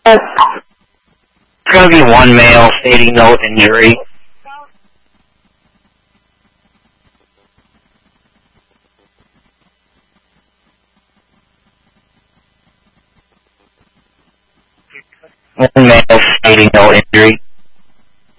It's going to be one male stating no injury. One male stating no injury.